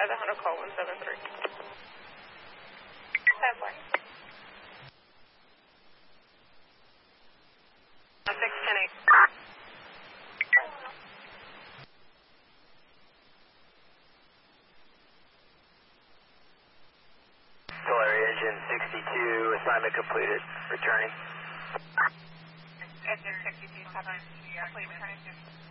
the Honda call 173. 10-4. 610-8. Tulare engine 62, assignment completed. Returning. Engine 62, 7, complete returning.